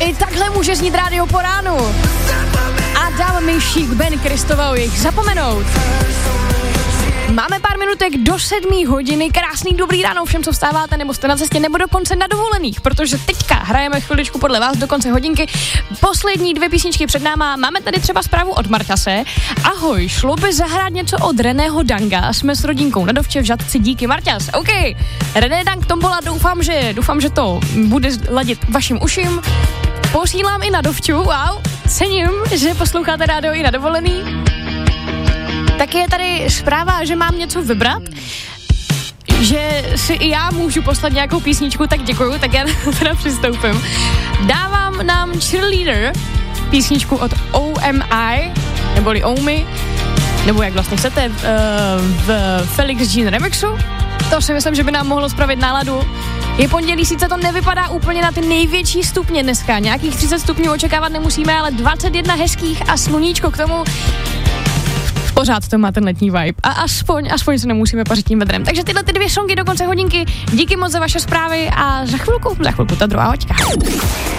I takhle může znít rádio po ránu. Adam Mišík, Ben Kristovou, jich zapomenout. Máme pár minutek do 7 hodiny, krásný dobrý ráno všem, co vstáváte, nebo jste na cestě, nebo dokonce na dovolených, protože teďka hrajeme chviličku podle vás do konce hodinky. Poslední 2 písničky před náma, máme tady třeba zprávu od Martase. Ahoj, šlo by zahrát něco od Reného Danga, jsme s rodinkou na Dovče v Žatci, díky Marťas. OK, René Dang Tombola, doufám, že to bude ladit vašim uším. Posílám i na Dovču, wow, cením, že posloucháte rádio i na dovolený. Taky je tady zpráva, že mám něco vybrat, že si i já můžu poslat nějakou písničku, tak děkuju, tak já teda přistoupím. Dávám nám Cheerleader, písničku od OMI, neboli OMI, nebo jak vlastně chcete, v Felix Jean remixu. To si myslím, že by nám mohlo spravit náladu. Je pondělí, sice to nevypadá úplně na ty největší stupně dneska, nějakých 30 stupňů očekávat nemusíme, ale 21 hezkých a sluníčko k tomu. Pořád to má ten letní vibe. A aspoň se nemusíme pařit tím vedrem. Takže tyhle 2 songy do konce hodinky. Díky moc za vaše zprávy a za chvilku ta druhá hoďka.